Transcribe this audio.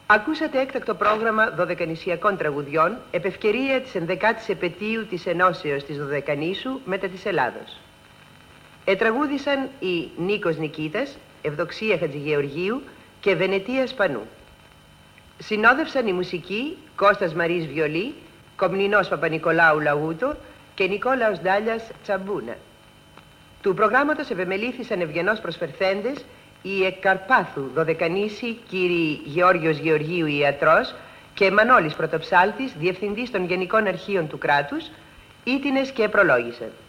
Ακούσατε έκτακτο πρόγραμμα δωδεκανησιακών τραγουδιών επ' ευκαιρία της 11ης επετείου της ενώσεως της Δωδεκανήσου μετά της Ελλάδος. Τραγούδησαν οι Νίκος Νικήτας, Ευδοξία Χατζηγεωργίου και Βενετία Σπανού. Συνόδευσαν η μουσική Κώστας Μαρής Βιολί, Κομνηνός Παπα-Νικολάου Λαούτο και Νικόλαος Ντάλιας Τσαμπούνα. Του προγράμματος επεμελήθησαν ευγενώς προσφερθέντες οι εκ Καρπάθου Δωδεκανήσι κύριοι Γεώργιος Γεωργίου Ιατρός και Μανώλης Πρωτοψάλτης, Διευθυντής των Γενικών Αρχείων του Κράτους, ήτινες και προλόγησαν.